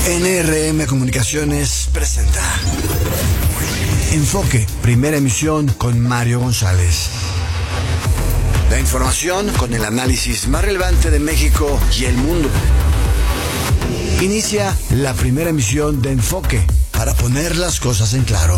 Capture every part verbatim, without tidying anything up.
N R M Comunicaciones presenta Enfoque, primera emisión con Mario González. La información con el análisis más relevante de México y el mundo. Inicia la primera emisión de Enfoque para poner las cosas en claro.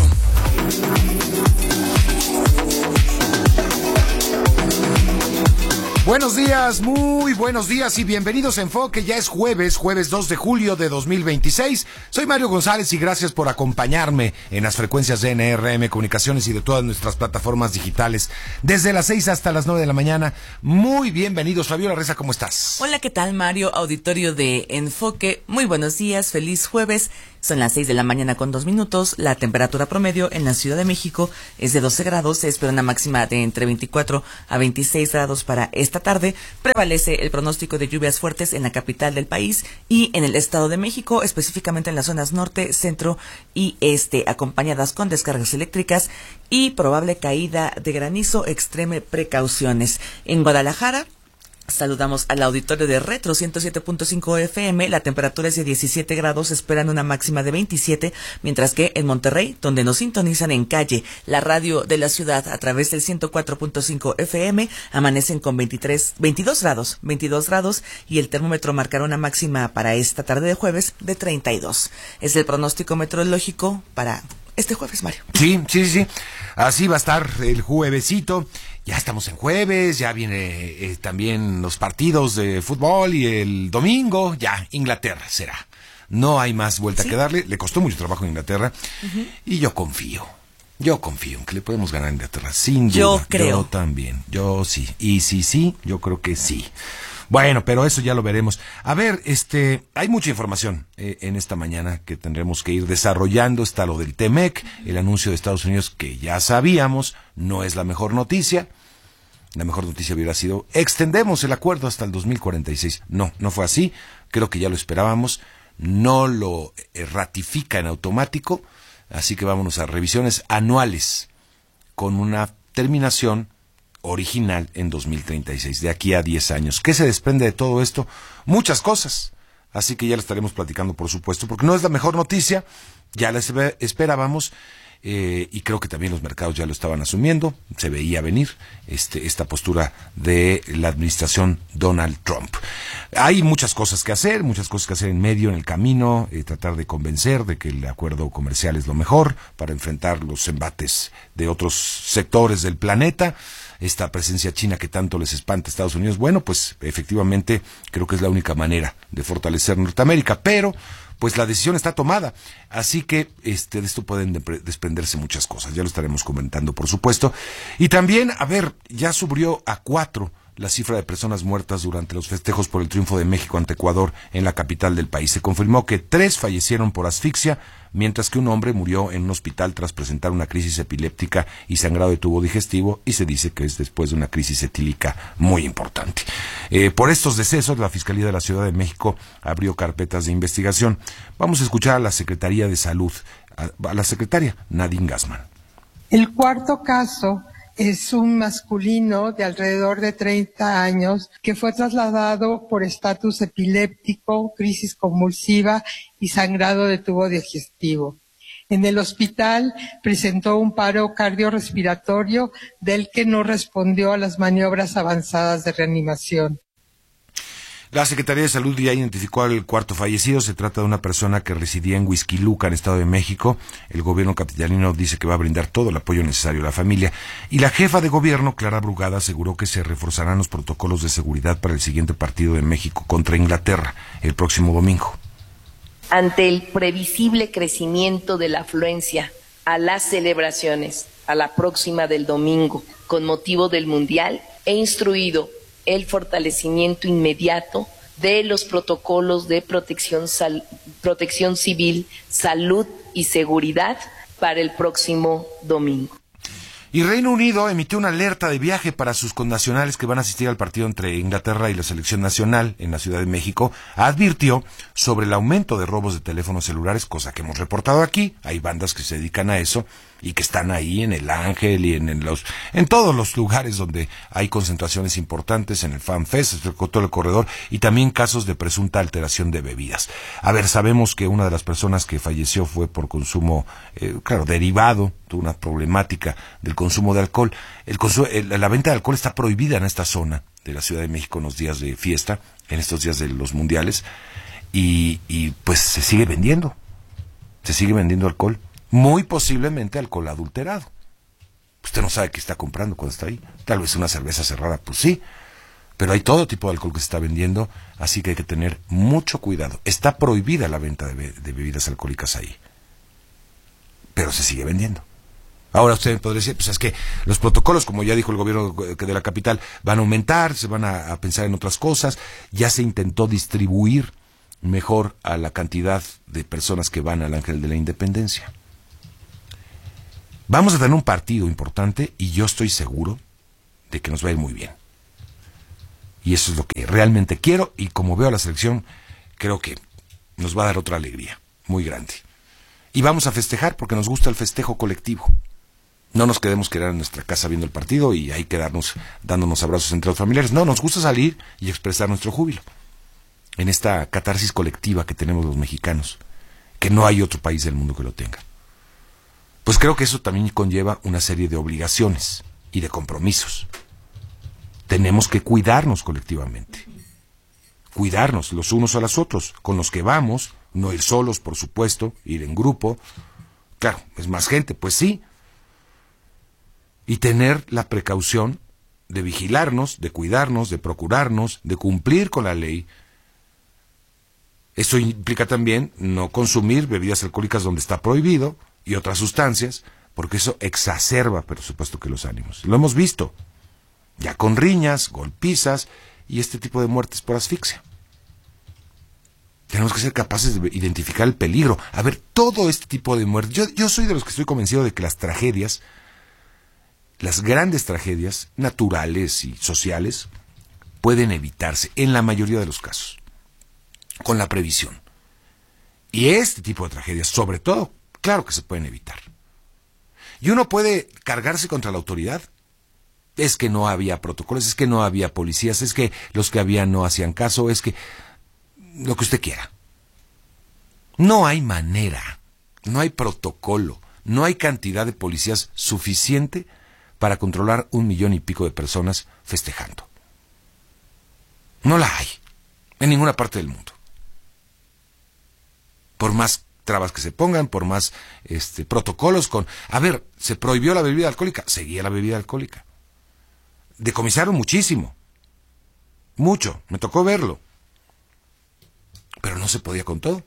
Buenos días, muy buenos días y bienvenidos a Enfoque. Ya es jueves, jueves dos de julio de dos mil veintiséis. Soy Mario González y gracias por acompañarme en las frecuencias de N R M Comunicaciones y de todas nuestras plataformas digitales. Desde las seis hasta las nueve de la mañana. Muy bienvenidos. Fabiola Reza, ¿cómo estás? Hola, ¿qué tal, Mario? Auditorio de Enfoque. Muy buenos días, feliz jueves. Son las seis de la mañana con dos minutos. La temperatura promedio en la Ciudad de México es de doce grados. Se espera una máxima de entre veinticuatro a veintiséis grados para esta tarde. Prevalece el pronóstico de lluvias fuertes en la capital del país y en el Estado de México, específicamente en las zonas norte, centro y este, acompañadas con descargas eléctricas y probable caída de granizo. Extreme precauciones. En Guadalajara, saludamos al auditorio de Retro ciento siete punto cinco F M. La temperatura es de diecisiete grados, esperan una máxima de veintisiete, mientras que en Monterrey, donde nos sintonizan en Calle, la radio de la ciudad, a través del ciento cuatro punto cinco F M, amanecen con veintitrés, veintidós grados, veintidós grados, y el termómetro marcará una máxima para esta tarde de jueves de treinta y dos. Es el pronóstico meteorológico para este jueves, Mario. Sí, sí, sí. Así va a estar el juevesito. Ya estamos en jueves, ya viene eh, también los partidos de fútbol y el domingo, ya Inglaterra será. No hay más vuelta ¿Sí? que darle. Le costó mucho trabajo a Inglaterra, uh-huh. y yo confío. Yo confío en que le podemos ganar a Inglaterra, sin duda. Yo creo. Yo también, yo sí. Y sí, sí, yo creo que sí. Bueno, pero eso ya lo veremos. A ver, este, hay mucha información eh, en esta mañana que tendremos que ir desarrollando. Está lo del T M E C, el anuncio de Estados Unidos que ya sabíamos, no es la mejor noticia. La mejor noticia hubiera sido, extendemos el acuerdo hasta el dos mil cuarenta y seis. No, no fue así. Creo que ya lo esperábamos. No lo eh, ratifica en automático. Así que vámonos a revisiones anuales con una terminación original en dos mil treinta y seis, de aquí a diez años. ¿Qué se desprende de todo esto? Muchas cosas. Así que ya lo estaremos platicando, por supuesto, porque no es la mejor noticia. Ya la esperábamos. Eh, y creo que también los mercados ya lo estaban asumiendo, se veía venir este, esta postura de la administración Donald Trump. Hay muchas cosas que hacer, muchas cosas que hacer en medio, en el camino, eh, tratar de convencer de que el acuerdo comercial es lo mejor para enfrentar los embates de otros sectores del planeta. Esta presencia china que tanto les espanta a Estados Unidos, bueno, pues efectivamente creo que es la única manera de fortalecer Norteamérica, pero pues la decisión está tomada, así que este de esto pueden de- desprenderse muchas cosas, ya lo estaremos comentando, por supuesto. Y también, a ver, ya subió a cuatro la cifra de personas muertas durante los festejos por el triunfo de México ante Ecuador en la capital del país. Se confirmó que tres fallecieron por asfixia, mientras que un hombre murió en un hospital tras presentar una crisis epiléptica y sangrado de tubo digestivo, y se dice que es después de una crisis etílica muy importante. Eh, por estos decesos, la Fiscalía de la Ciudad de México abrió carpetas de investigación. Vamos a escuchar a la Secretaría de Salud, a, a la secretaria Nadine Gassman. El cuarto caso es un masculino de alrededor de treinta años que fue trasladado por estatus epiléptico, crisis convulsiva y sangrado de tubo digestivo. En el hospital presentó un paro cardiorrespiratorio del que no respondió a las maniobras avanzadas de reanimación. La Secretaría de Salud ya identificó al cuarto fallecido. Se trata de una persona que residía en Huixquiluca, en Estado de México. El gobierno capitalino dice que va a brindar todo el apoyo necesario a la familia. Y la jefa de gobierno, Clara Brugada, aseguró que se reforzarán los protocolos de seguridad para el siguiente partido de México contra Inglaterra el próximo domingo. Ante el previsible crecimiento de la afluencia a las celebraciones a la próxima del domingo con motivo del Mundial, he instruido el fortalecimiento inmediato de los protocolos de protección, sal, protección civil, salud y seguridad para el próximo domingo. Y Reino Unido emitió una alerta de viaje para sus connacionales que van a asistir al partido entre Inglaterra y la selección nacional en la Ciudad de México. Advirtió sobre el aumento de robos de teléfonos celulares, cosa que hemos reportado aquí. Hay bandas que se dedican a eso, y que están ahí en el Ángel y en, en los en todos los lugares donde hay concentraciones importantes, en el FanFest, todo el corredor, y también casos de presunta alteración de bebidas. A ver, sabemos que una de las personas que falleció fue por consumo, eh, claro, derivado de una problemática del consumo de alcohol. El consumo, el, la venta de alcohol está prohibida en esta zona de la Ciudad de México en los días de fiesta, en estos días de los mundiales, y, y pues se sigue vendiendo, se sigue vendiendo alcohol. Muy posiblemente alcohol adulterado. Usted no sabe qué está comprando cuando está ahí. Tal vez una cerveza cerrada, pues sí. Pero hay todo tipo de alcohol que se está vendiendo, así que hay que tener mucho cuidado. Está prohibida la venta de, be- de bebidas alcohólicas ahí. Pero se sigue vendiendo. Ahora usted podría decir, pues es que los protocolos, como ya dijo el gobierno de la capital, van a aumentar, se van a, a pensar en otras cosas. Ya se intentó distribuir mejor a la cantidad de personas que van al Ángel de la Independencia. Vamos a tener un partido importante y yo estoy seguro de que nos va a ir muy bien. Y eso es lo que realmente quiero, y como veo a la selección, creo que nos va a dar otra alegría muy grande. Y vamos a festejar porque nos gusta el festejo colectivo. No nos quedemos quedar en nuestra casa viendo el partido y ahí quedarnos dándonos abrazos entre los familiares. No, nos gusta salir y expresar nuestro júbilo en esta catarsis colectiva que tenemos los mexicanos, que no hay otro país del mundo que lo tenga. Pues creo que eso también conlleva una serie de obligaciones y de compromisos. Tenemos que cuidarnos colectivamente. Cuidarnos los unos a los otros, con los que vamos, no ir solos, por supuesto, ir en grupo. Claro, es más gente, pues sí. Y tener la precaución de vigilarnos, de cuidarnos, de procurarnos, de cumplir con la ley. Eso implica también no consumir bebidas alcohólicas donde está prohibido, y otras sustancias, porque eso exacerba, por supuesto, que los ánimos. Lo hemos visto, ya con riñas, golpizas y este tipo de muertes por asfixia. Tenemos que ser capaces de identificar el peligro. A ver, todo este tipo de muertes. Yo, yo soy de los que estoy convencido de que las tragedias, las grandes tragedias naturales y sociales, pueden evitarse en la mayoría de los casos, con la previsión. Y este tipo de tragedias, sobre todo, claro que se pueden evitar. Y uno puede cargarse contra la autoridad. Es que no había protocolos, es que no había policías, es que los que había no hacían caso, es que lo que usted quiera. No hay manera, no hay protocolo, no hay cantidad de policías suficiente para controlar un millón y pico de personas festejando. No la hay, en ninguna parte del mundo. Por más trabas que se pongan, por más este, protocolos con... A ver, se prohibió la bebida alcohólica, seguía la bebida alcohólica. Decomisaron muchísimo, mucho, me tocó verlo, pero no se podía con todo.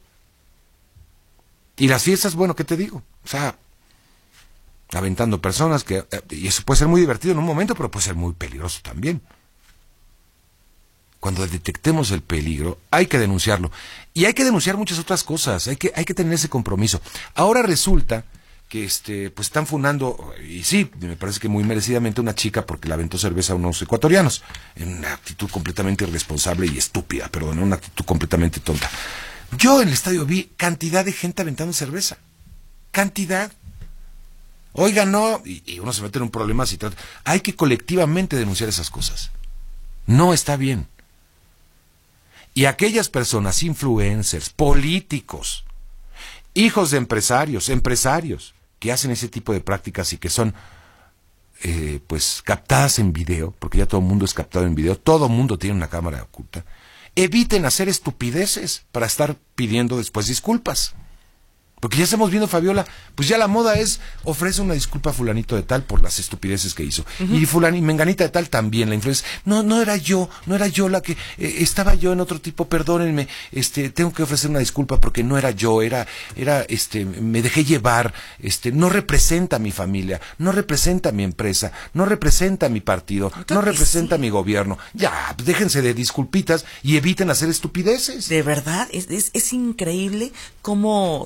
Y las fiestas, bueno, ¿qué te digo? O sea, aventando personas, que y eso puede ser muy divertido en un momento, pero puede ser muy peligroso también. Cuando detectemos el peligro, hay que denunciarlo. Y hay que denunciar muchas otras cosas, hay que, hay que tener ese compromiso. Ahora resulta que este, pues están fundando, y sí, me parece que muy merecidamente, una chica porque le aventó cerveza a unos ecuatorianos, en una actitud completamente irresponsable y estúpida, perdón, en una actitud completamente tonta. Yo en el estadio vi cantidad de gente aventando cerveza, cantidad. Oiga, no, y, y uno se mete en un problema así. Hay que colectivamente denunciar esas cosas. No está bien. Y aquellas personas, influencers, políticos, hijos de empresarios, empresarios, que hacen ese tipo de prácticas y que son eh, pues captadas en video, porque ya todo el mundo es captado en video, todo el mundo tiene una cámara oculta, eviten hacer estupideces para estar pidiendo después disculpas. Porque ya estamos viendo, Fabiola, pues ya la moda es, ofrece una disculpa a fulanito de tal por las estupideces que hizo. Uh-huh. Y fulan y menganita de tal también, la influencia. No, no era yo, no era yo la que, eh, estaba yo en otro tipo, perdónenme, este, tengo que ofrecer una disculpa porque no era yo, era, era, este, me dejé llevar, este, no representa a mi familia, no representa a mi empresa, no representa a mi partido, no representa sí. a mi gobierno. Ya, déjense de disculpitas y eviten hacer estupideces. De verdad, es, es, es increíble cómo se pueden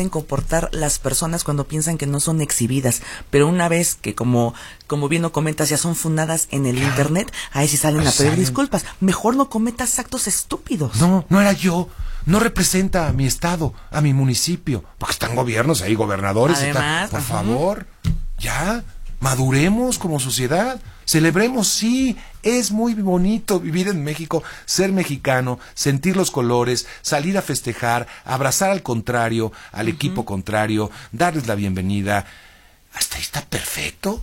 pueden comportar las personas cuando piensan que no son exhibidas, pero una vez que, como como bien lo comentas, ya son fundadas en el internet, ahí sí salen a pedir salen. disculpas. Mejor no cometas actos estúpidos. No, no era yo. No representa a mi estado, a mi municipio, porque están gobiernos ahí, gobernadores. Además, y tal. Por ajá. favor, ya, maduremos como sociedad, celebremos, sí, es muy bonito vivir en México, ser mexicano, sentir los colores, salir a festejar, abrazar al contrario, al uh-huh. equipo contrario, darles la bienvenida. Hasta ahí está perfecto.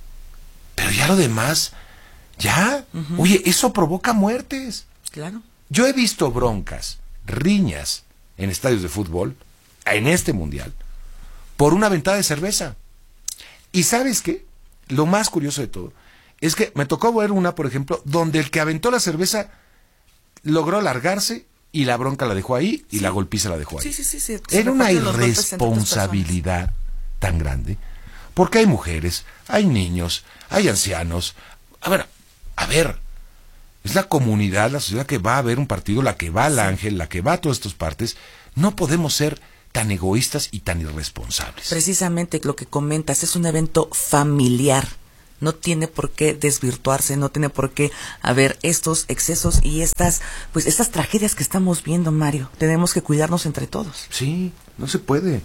Pero ya lo demás, ya, uh-huh. oye, eso provoca muertes. Claro. Yo he visto broncas, riñas en estadios de fútbol, en este mundial, por una ventada de cerveza. ¿Y sabes qué? Lo más curioso de todo es que me tocó ver una, por ejemplo, donde el que aventó la cerveza logró largarse y la bronca la dejó ahí y sí. la golpiza la dejó ahí. Sí, sí, sí, sí. Era una irresponsabilidad tan grande, porque hay mujeres, hay niños, hay ancianos. A ver, a ver, es la comunidad, la sociedad que va a ver un partido, la que va al sí. Ángel, la que va a todas estas partes. No podemos ser tan egoístas y tan irresponsables. Precisamente lo que comentas, es un evento familiar. No tiene por qué desvirtuarse, no tiene por qué haber estos excesos y estas, pues estas tragedias que estamos viendo, Mario. Tenemos que cuidarnos entre todos. Sí, no se puede.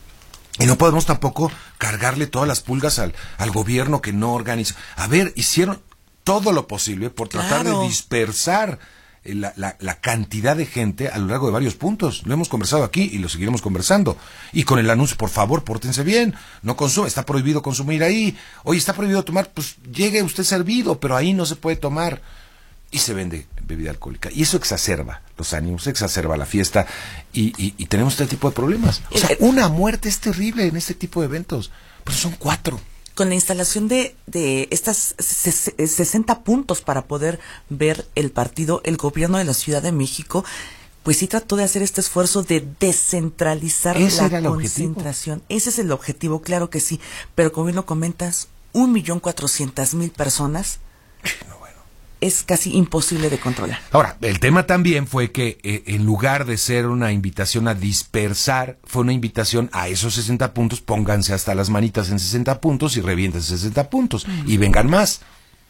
Y no podemos tampoco cargarle todas las pulgas al, al gobierno que no organiza. A ver, hicieron todo lo posible por tratar claro. de dispersar La, la, la cantidad de gente a lo largo de varios puntos. Lo hemos conversado aquí y lo seguiremos conversando. Y con el anuncio, por favor, pórtense bien, no consume, está prohibido consumir ahí. Oye, está prohibido tomar, pues llegue usted servido, pero ahí no se puede tomar. Y se vende bebida alcohólica. Y eso exacerba los ánimos, exacerba la fiesta y, y, y tenemos este tipo de problemas. O sea, una muerte es terrible en este tipo de eventos, pero son cuatro. Con la instalación de, de estas sesenta puntos para poder ver el partido, el gobierno de la Ciudad de México, pues sí trató de hacer este esfuerzo de descentralizar ¿Ese la era el concentración. objetivo? Ese es el objetivo, claro que sí. Pero como bien lo comentas, un millón cuatrocientas mil personas. No, bueno. Es casi imposible de controlar. Ahora, el tema también fue que eh, en lugar de ser una invitación a dispersar, fue una invitación a esos sesenta puntos, pónganse hasta las manitas en sesenta puntos y revienten sesenta puntos mm. y vengan más.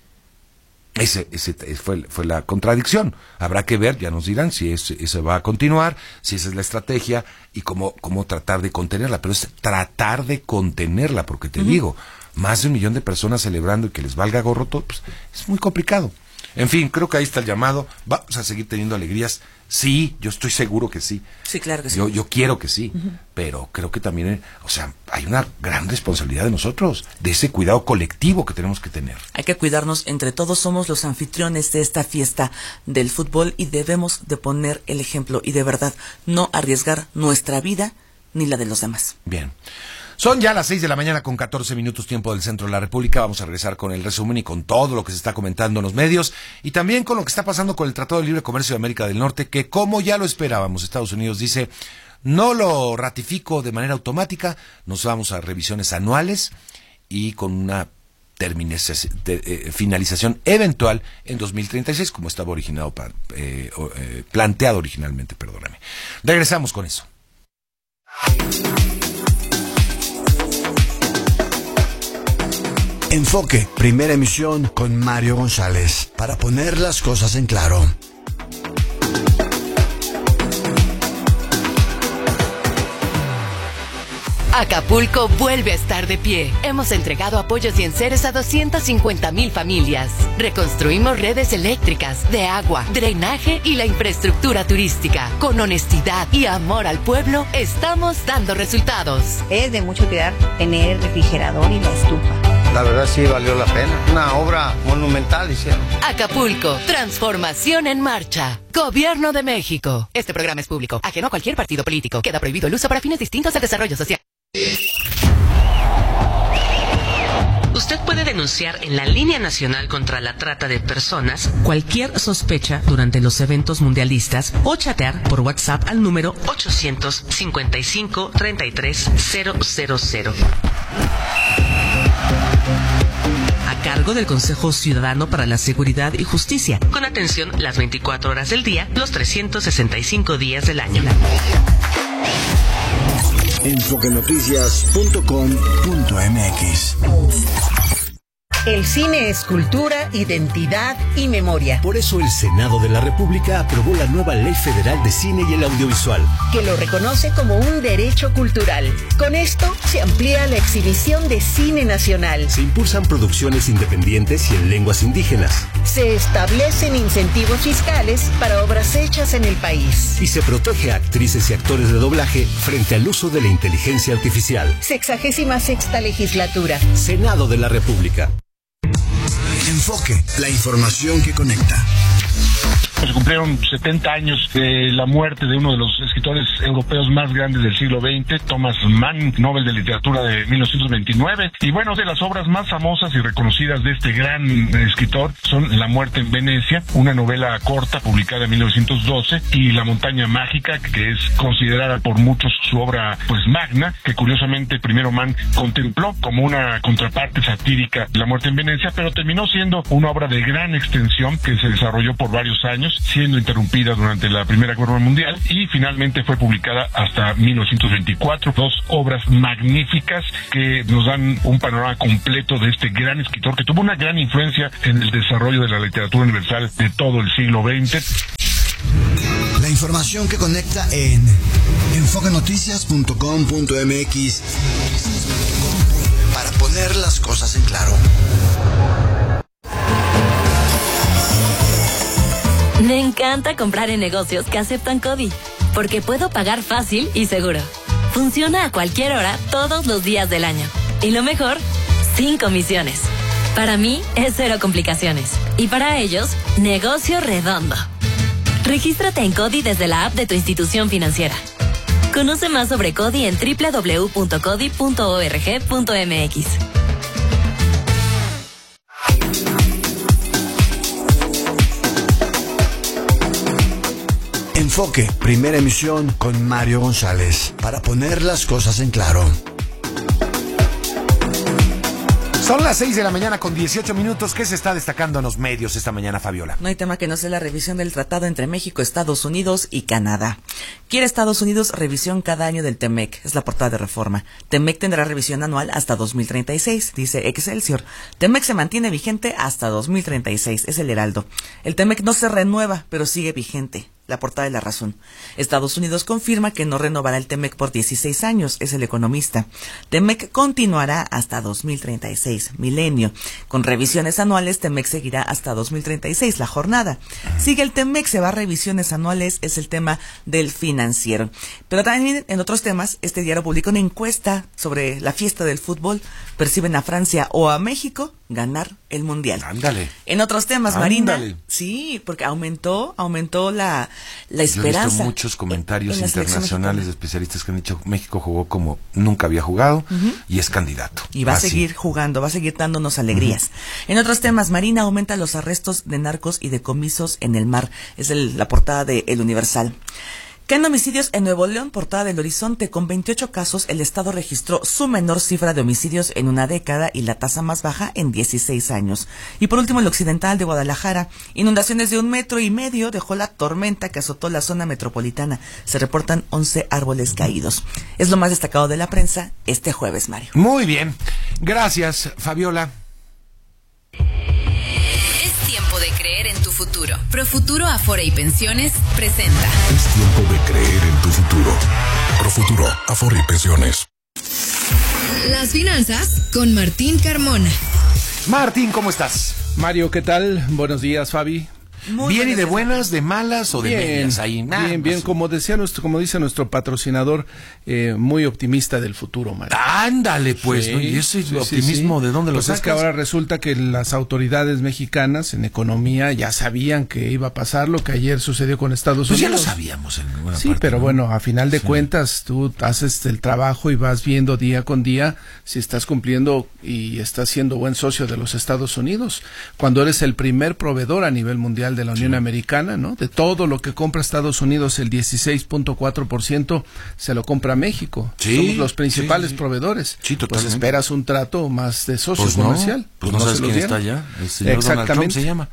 Ese, ese fue, fue la contradicción. Habrá que ver, ya nos dirán si es, eso va a continuar, si esa es la estrategia y cómo, cómo tratar de contenerla. Pero es tratar de contenerla, porque te mm. digo, más de un millón de personas celebrando y que les valga gorro todo, pues es muy complicado. En fin, creo que ahí está el llamado. Vamos a seguir teniendo alegrías. Sí, yo estoy seguro que sí. Sí, claro que sí. Yo, yo quiero que sí, uh-huh. pero creo que también, o sea, hay una gran responsabilidad de nosotros, de ese cuidado colectivo que tenemos que tener. Hay que cuidarnos entre todos, somos los anfitriones de esta fiesta del fútbol y debemos de poner el ejemplo y de verdad no arriesgar nuestra vida ni la de los demás. Bien. Son ya las seis de la mañana con catorce minutos tiempo del centro de la República. Vamos a regresar con el resumen y con todo lo que se está comentando en los medios y también con lo que está pasando con el Tratado de Libre Comercio de América del Norte, que como ya lo esperábamos, Estados Unidos dice, no lo ratifico de manera automática, nos vamos a revisiones anuales y con una terminación, de, eh, finalización eventual en dos mil treinta y seis, como estaba originado, eh, eh, planteado originalmente, perdóname. Regresamos con eso. Enfoque, primera emisión con Mario González, para poner las cosas en claro. Acapulco vuelve a estar de pie. Hemos entregado apoyos y enseres a doscientas cincuenta mil familias. Reconstruimos redes eléctricas, de agua, drenaje y la infraestructura turística. Con honestidad y amor al pueblo, estamos dando resultados. Es de mucho cuidar tener el refrigerador y la estufa. La verdad sí valió la pena. Una obra monumental hicieron. Acapulco, transformación en marcha. Gobierno de México. Este programa es público, ajeno a cualquier partido político. Queda prohibido el uso para fines distintos al desarrollo social. Usted puede denunciar en la Línea Nacional contra la Trata de Personas cualquier sospecha durante los eventos mundialistas o chatear por WhatsApp al número ochocientos cincuenta y cinco, treinta y tres, cero cero cero. A cargo del Consejo Ciudadano para la Seguridad y Justicia, con atención las veinticuatro horas del día, los trescientos sesenta y cinco días del año. enfoque noticias punto com punto m x. El cine es cultura, identidad y memoria. Por eso el Senado de la República aprobó la nueva Ley Federal de Cine y el Audiovisual, que lo reconoce como un derecho cultural. Con esto se amplía la exhibición de cine nacional. Se impulsan producciones independientes y en lenguas indígenas. Se establecen incentivos fiscales para obras hechas en el país. Y se protege a actrices y actores de doblaje frente al uso de la inteligencia artificial. Sexagésima sexta legislatura. Senado de la República. Enfoque, la información que conecta. Se cumplieron setenta años de la muerte de uno de los escritores europeos más grandes del siglo veinte, Thomas Mann, Nobel de Literatura de mil novecientos veintinueve. Y bueno, de las obras más famosas y reconocidas de este gran escritor son La muerte en Venecia, una novela corta publicada en mil novecientos doce, y La montaña mágica, que es considerada por muchos su obra pues magna, que curiosamente primero Mann contempló como una contraparte satírica de La muerte en Venecia, pero terminó siendo una obra de gran extensión que se desarrolló por varios años, siendo interrumpida durante la Primera Guerra Mundial, y finalmente fue publicada hasta mil novecientos veinticuatro. Dos obras magníficas que nos dan un panorama completo de este gran escritor que tuvo una gran influencia en el desarrollo de la literatura universal de todo el siglo veinte. La información que conecta en enfoque noticias punto com punto m x para poner las cosas en claro. Me encanta comprar en negocios que aceptan CODI, porque puedo pagar fácil y seguro. Funciona a cualquier hora, todos los días del año. Y lo mejor, sin comisiones. Para mí, es cero complicaciones. Y para ellos, negocio redondo. Regístrate en CODI desde la app de tu institución financiera. Conoce más sobre CODI en doble u doble u doble u punto codi punto org punto m x. Enfoque, primera emisión con Mario González, para poner las cosas en claro. Son las seis de la mañana con dieciocho minutos. ¿Qué se está destacando en los medios esta mañana, Fabiola? No hay tema que no sea la revisión del tratado entre México, Estados Unidos y Canadá. Quiere Estados Unidos revisión cada año del TEMEC, es la portada de Reforma. TEMEC tendrá revisión anual hasta dos mil treinta y seis, dice Excelsior. TEMEC se mantiene vigente hasta dos mil treinta y seis, es el Heraldo. El TEMEC no se renueva, pero sigue vigente. La portada de La Razón. Estados Unidos confirma que no renovará el TEMEC por dieciséis años, es El Economista. TEMEC continuará hasta dos mil treinta y seis, Milenio. Con revisiones anuales, TEMEC seguirá hasta dos mil treinta y seis, La Jornada. Sigue el TEMEC, se va a revisiones anuales, es el tema del Financiero. Pero también en otros temas, este diario publica una encuesta sobre la fiesta del fútbol. ¿Perciben a Francia o a México ganar el Mundial? Ándale. En otros temas, Ándale. Marina. Sí, porque aumentó, aumentó la, la esperanza. Yo he visto muchos comentarios en, en internacionales de especialistas que han dicho México jugó como nunca había jugado uh-huh. y es candidato. Y va Así. a seguir jugando, va a seguir dándonos alegrías. Uh-huh. En otros temas, Marina aumenta los arrestos de narcos y decomisos en el mar. Es el, la portada de El Universal. Caen homicidios en Nuevo León, portada del Horizonte. Con veintiocho casos, el Estado registró su menor cifra de homicidios en una década y la tasa más baja en dieciséis años. Y por último, el Occidental de Guadalajara. Inundaciones de un metro y medio dejó la tormenta que azotó la zona metropolitana. Se reportan once árboles caídos. Es lo más destacado de la prensa este jueves, Mario. Muy bien. Gracias, Fabiola. De creer en tu futuro. Profuturo Afore y Pensiones presenta. Es tiempo de creer en tu futuro. Profuturo Afore y Pensiones. Las finanzas con Martín Carmona. Martín, ¿cómo estás? Mario, ¿qué tal? Buenos días, Fabi. Muy bien, y de buenas, de malas o de bien, medias ahí. Nah, bien, bien, como decía nuestro, como dice nuestro patrocinador, eh, muy optimista del futuro, Mario. Ándale, pues, sí, ¿no? Y ese sí, optimismo, sí, sí. ¿de dónde pues lo sacas? Es que ahora resulta que las autoridades mexicanas en economía ya sabían que iba a pasar lo que ayer sucedió con Estados pues Unidos. Ya lo sabíamos en alguna Sí, parte, pero ¿no? bueno, a final de sí. cuentas, tú haces el trabajo y vas viendo día con día si estás cumpliendo y estás siendo buen socio de los Estados Unidos. Cuando eres el primer proveedor a nivel mundial de la Unión sí. Americana, ¿no? De todo lo que compra Estados Unidos, el dieciséis punto cuatro por ciento se lo compra México. Sí, Somos los principales sí, sí. proveedores. Sí, pues esperas un trato más de socio pues comercial. No, pues no, no sabes quién está allá. El señor Donald Trump se llama.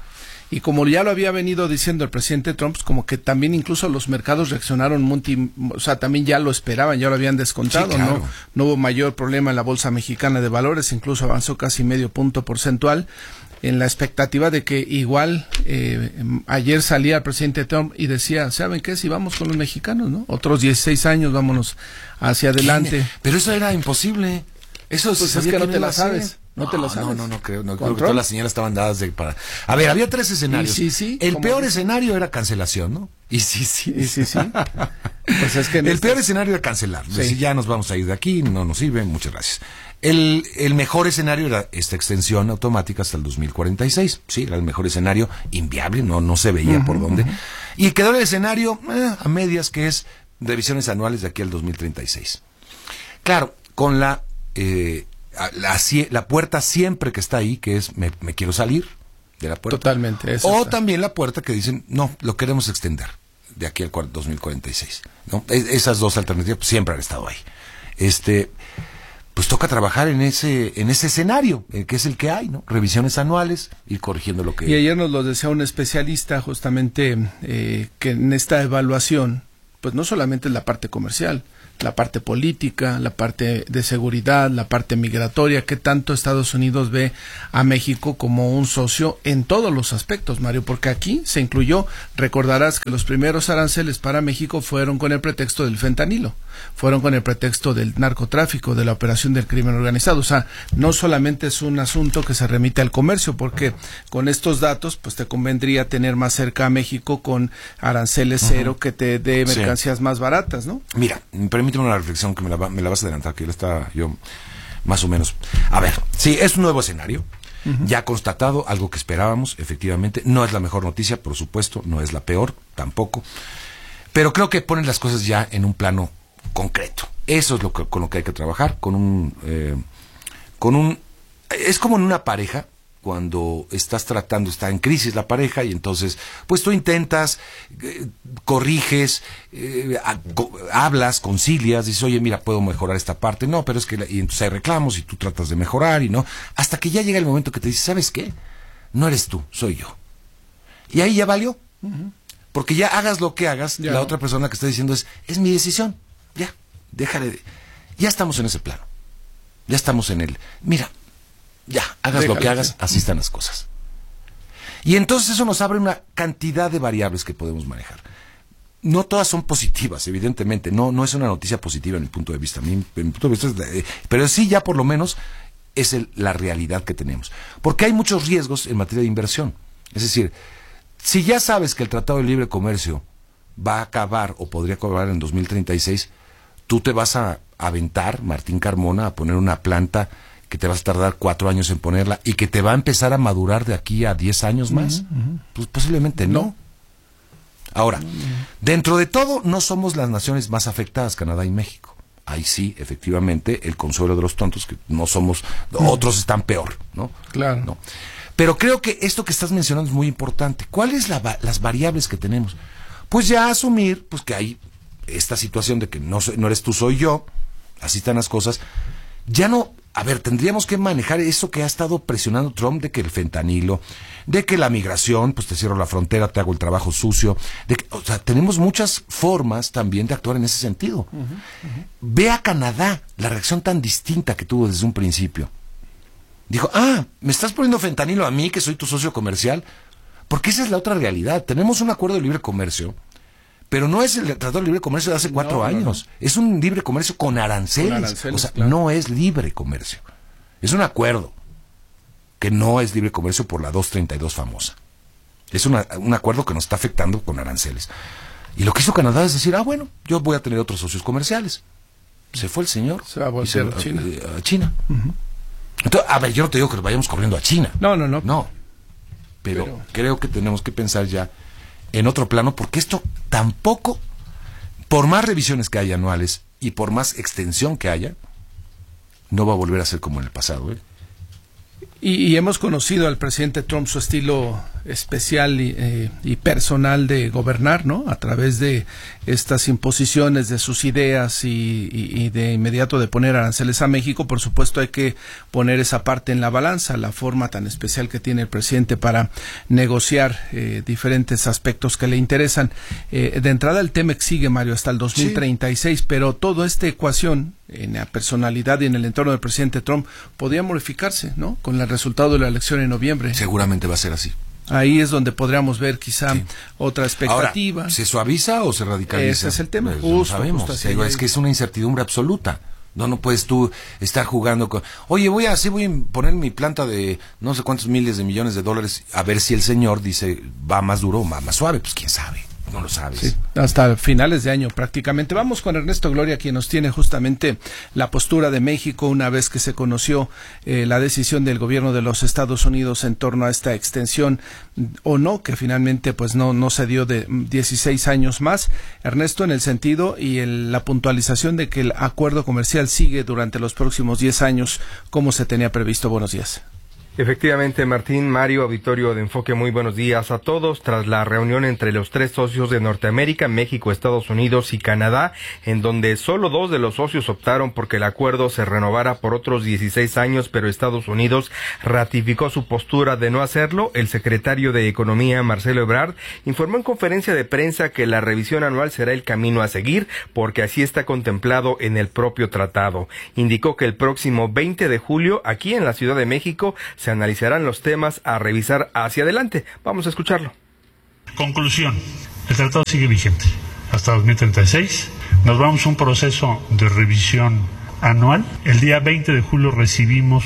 Y como ya lo había venido diciendo el presidente Trump, como que también incluso los mercados reaccionaron, multi, o sea, también ya lo esperaban, ya lo habían descontado, sí, claro. ¿no? No hubo mayor problema en la Bolsa Mexicana de Valores, incluso avanzó casi medio punto porcentual, en la expectativa de que igual eh, ayer salía el presidente Trump y decía, ¿saben qué? Si vamos con los mexicanos, ¿no? Otros dieciséis años, vámonos hacia adelante. Pero eso era imposible. Eso pues es que no te la sabes. No, no te lo sabes. No, no, no creo. No, creo que todas las señales estaban dadas de para. A ver, había tres escenarios. Sí, sí. El peor dice? escenario era cancelación, ¿no? Y sí, sí. Y sí, sí. Pues es que el este... peor escenario era cancelar. Sí. Decir, ya nos vamos a ir de aquí, no nos sirve, muchas gracias. El, el mejor escenario era esta extensión automática hasta el dos mil cuarenta y seis. Sí, era el mejor escenario, inviable, no, no se veía uh-huh, por dónde. Uh-huh. Y quedó el escenario eh, a medias, que es revisiones anuales de aquí al dos mil treinta y seis. Claro, con la, eh, la, la puerta siempre que está ahí, que es me, me quiero salir de la puerta. Totalmente. Eso o está. También la puerta que dicen, no, lo queremos extender de aquí al dos mil cuarenta y seis. ¿No? Es, esas dos alternativas pues, siempre han estado ahí. Este... pues toca trabajar en ese en ese escenario, eh, que es el que hay, ¿no? Revisiones anuales, ir corrigiendo lo que... Y ayer nos lo decía un especialista, justamente, eh, que en esta evaluación, pues no solamente es la parte comercial, la parte política, la parte de seguridad, la parte migratoria, que tanto Estados Unidos ve a México como un socio en todos los aspectos, Mario, porque aquí se incluyó, recordarás que los primeros aranceles para México fueron con el pretexto del fentanilo, fueron con el pretexto del narcotráfico, de la operación del crimen organizado, o sea, no solamente es un asunto que se remite al comercio, porque con estos datos, pues te convendría tener más cerca a México con aranceles uh-huh. cero que te dé mercancías sí. más baratas, ¿no? Mira, permíteme una reflexión que me la, va, me la vas a adelantar, que ya está yo más o menos. A ver, sí, es un nuevo escenario, uh-huh. ya constatado, algo que esperábamos, efectivamente, no es la mejor noticia, por supuesto, no es la peor, tampoco, pero creo que ponen las cosas ya en un plano concreto. Eso es lo que, con lo que hay que trabajar, con un, eh, con un, es como en una pareja, cuando estás tratando, está en crisis la pareja y entonces, pues tú intentas, eh, corriges, eh, a, co, hablas, concilias, dices, oye, mira, puedo mejorar esta parte, no, pero es que, la, y entonces hay reclamos y tú tratas de mejorar y no, hasta que ya llega el momento que te dices, ¿sabes qué? No eres tú, soy yo. Y ahí ya valió, uh-huh. porque ya hagas lo que hagas, ya la no. otra persona que está diciendo es, es mi decisión, ya, déjale, de... ya estamos en ese plano, ya estamos en el, mira, ya, hagas Déjale, lo que hagas, así están las cosas. Y entonces eso nos abre una cantidad de variables que podemos manejar. No todas son positivas, evidentemente, no no es una noticia positiva en mi punto de vista, mi, en mi punto de vista es, pero sí ya por lo menos es el, la realidad que tenemos. Porque hay muchos riesgos en materia de inversión. Es decir, si ya sabes que el Tratado de Libre Comercio va a acabar o podría acabar en dos mil treinta y seis, tú te vas a aventar, Martín Carmona, a poner una planta que te vas a tardar cuatro años en ponerla y que te va a empezar a madurar de aquí a diez años más. Uh-huh, uh-huh. Pues posiblemente no. no. Ahora, uh-huh. dentro de todo, no somos las naciones más afectadas, Canadá y México. Ahí sí, efectivamente, el consuelo de los tontos, que no somos, uh-huh. otros están peor, ¿no? Claro. No. Pero creo que esto que estás mencionando es muy importante. ¿Cuáles la, las variables que tenemos? Pues ya asumir, pues que hay esta situación de que no, no eres tú, soy yo, así están las cosas. Ya no, a ver, tendríamos que manejar eso que ha estado presionando Trump, de que el fentanilo, de que la migración, pues te cierro la frontera, te hago el trabajo sucio, de que, o sea, tenemos muchas formas también de actuar en ese sentido. Uh-huh, uh-huh. Ve a Canadá, la reacción tan distinta que tuvo desde un principio. Dijo, ah, ¿me estás poniendo fentanilo a mí, que soy tu socio comercial? Porque esa es la otra realidad. Tenemos un acuerdo de libre comercio, pero no es el Tratado de Libre Comercio de hace cuatro no, años. No, no. Es un libre comercio con aranceles. Con aranceles o sea, claro. no es libre comercio. Es un acuerdo que no es libre comercio por la doscientos treinta y dos famosa. Es una, un acuerdo que nos está afectando con aranceles. Y lo que hizo Canadá es decir, ah, bueno, yo voy a tener otros socios comerciales. Se fue el señor. Se va a volver a China. A, a China. Uh-huh. Entonces, a ver, yo no te digo que vayamos corriendo a China. No, no, no. No. Pero, pero creo que tenemos que pensar ya en otro plano, porque esto tampoco, por más revisiones que haya anuales y por más extensión que haya, no va a volver a ser como en el pasado, ¿eh? Y, y hemos conocido al presidente Trump, su estilo especial y, eh, y personal de gobernar, ¿no? A través de estas imposiciones de sus ideas y, y, y de inmediato de poner aranceles a México. Por supuesto hay que poner esa parte en la balanza, la forma tan especial que tiene el presidente para negociar eh, diferentes aspectos que le interesan. Eh, de entrada el T-M E C sigue, Mario, hasta el dos mil treinta y seis, sí. Pero toda esta ecuación en la personalidad y en el entorno del presidente Trump podría modificarse, ¿no? Con el resultado de la elección en noviembre. Seguramente va a ser así. Ahí es donde podríamos ver quizá sí. otra expectativa. Ahora, ¿se suaviza o se radicaliza? Ese es el tema. Pues, justo, no sabemos. Justo Digo, es que es una incertidumbre absoluta. No, no puedes tú estar jugando con... Oye, voy a, sí voy a poner mi planta de no sé cuántos miles de millones de dólares, a ver si el señor dice va más duro o va más suave. Pues quién sabe. No lo sabes. Sí, hasta finales de año prácticamente. Vamos con Ernesto Gloria, quien nos tiene justamente la postura de México una vez que se conoció eh, la decisión del gobierno de los Estados Unidos en torno a esta extensión o no, que finalmente pues no, no se dio de dieciséis años más. Ernesto, en el sentido y el, la puntualización de que el acuerdo comercial sigue durante los próximos diez años como se tenía previsto. Buenos días. Efectivamente, Martín, Mario, auditorio de Enfoque, muy buenos días a todos. Tras la reunión entre los tres socios de Norteamérica, México, Estados Unidos y Canadá, en donde solo dos de los socios optaron porque el acuerdo se renovara por otros dieciséis años, pero Estados Unidos ratificó su postura de no hacerlo, el secretario de Economía, Marcelo Ebrard, informó en conferencia de prensa que la revisión anual será el camino a seguir, porque así está contemplado en el propio tratado. Indicó que el próximo veinte de julio, aquí en la Ciudad de México, se analizarán los temas a revisar hacia adelante. Vamos a escucharlo. Conclusión. El tratado sigue vigente hasta dos mil treinta y seis. Nos vamos a un proceso de revisión anual. El día veinte de julio recibimos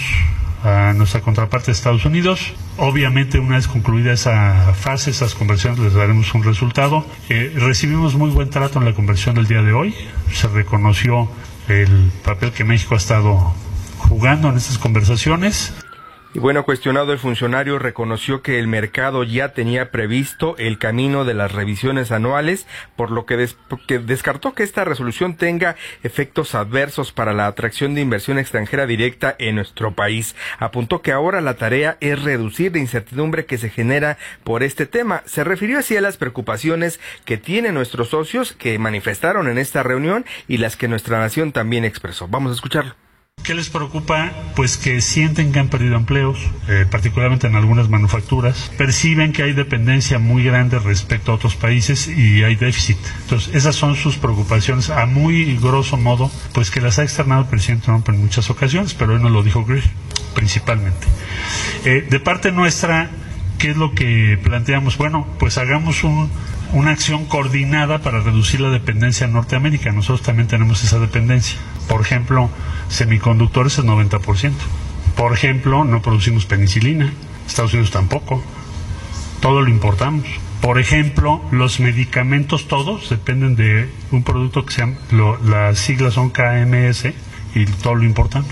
a nuestra contraparte de Estados Unidos. Obviamente, una vez concluida esa fase, esas conversaciones, les daremos un resultado. Eh, recibimos muy buen trato en la conversación del día de hoy. Se reconoció el papel que México ha estado jugando en estas conversaciones. Y bueno, cuestionado, el funcionario reconoció que el mercado ya tenía previsto el camino de las revisiones anuales, por lo que, des, que descartó que esta resolución tenga efectos adversos para la atracción de inversión extranjera directa en nuestro país. Apuntó que ahora la tarea es reducir la incertidumbre que se genera por este tema. Se refirió así a las preocupaciones que tienen nuestros socios que manifestaron en esta reunión y las que nuestra nación también expresó. Vamos a escucharlo. ¿Qué les preocupa? Pues que sienten que han perdido empleos, eh, particularmente en algunas manufacturas. Perciben que hay dependencia muy grande respecto a otros países y hay déficit. Entonces, esas son sus preocupaciones. A muy grosso modo, pues que las ha externado el presidente Trump en muchas ocasiones, pero hoy nos lo dijo Greer, principalmente. Eh, de parte nuestra, ¿qué es lo que planteamos? Bueno, pues hagamos un... una acción coordinada para reducir la dependencia en Norteamérica. Nosotros también tenemos esa dependencia. Por ejemplo, semiconductores es noventa por ciento. Por ejemplo, no producimos penicilina. Estados Unidos tampoco. Todo lo importamos. Por ejemplo, los medicamentos todos dependen de un producto que se llama, lo, las siglas son K M S, y todo lo importamos.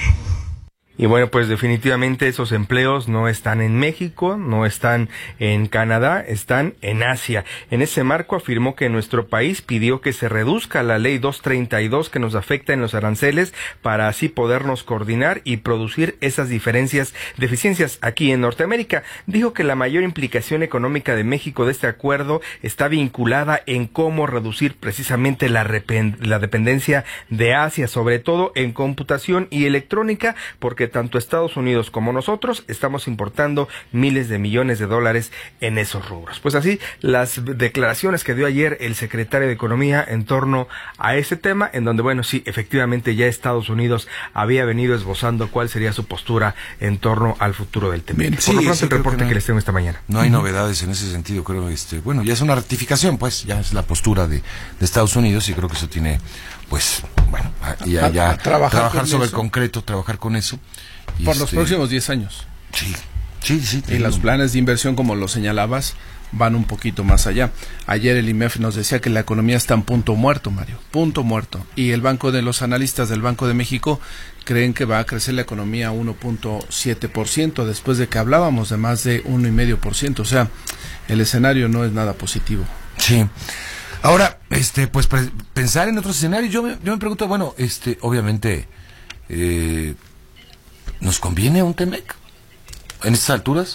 Y bueno, pues definitivamente esos empleos no están en México, no están en Canadá, están en Asia. En ese marco afirmó que nuestro país pidió que se reduzca la ley doscientos treinta y dos que nos afecta en los aranceles para así podernos coordinar y producir esas diferencias, deficiencias aquí en Norteamérica. Dijo que la mayor implicación económica de México de este acuerdo está vinculada en cómo reducir precisamente la, la dependencia de Asia, sobre todo en computación y electrónica, porque tanto Estados Unidos como nosotros estamos importando miles de millones de dólares en esos rubros. Pues así, las declaraciones que dio ayer el secretario de Economía en torno a ese tema, en donde, bueno, sí, efectivamente ya Estados Unidos había venido esbozando cuál sería su postura en torno al futuro del tema. Por sí, lo pronto, sí, el reporte que, que no, les tengo esta mañana. No hay uh-huh. novedades en ese sentido, creo. este Bueno, ya es una ratificación, pues, ya es la postura de, de Estados Unidos, y creo que eso tiene, pues, bueno, ya, ya a, a trabajar, trabajar sobre eso. el concreto, trabajar con eso. Por este, los próximos diez años. Sí, sí, sí. Y los planes de inversión, como lo señalabas, van un poquito más allá. Ayer el I M E F nos decía que la economía está en punto muerto, Mario, punto muerto. Y el banco de los analistas del Banco de México creen que va a crecer la economía a uno punto siete por ciento, después de que hablábamos de más de uno coma cinco por ciento. O sea, el escenario no es nada positivo. Sí. Ahora, este, pues pre- pensar en otros escenarios, yo me, yo me pregunto, bueno, este, obviamente, eh, ¿nos conviene un T-M E C en estas alturas?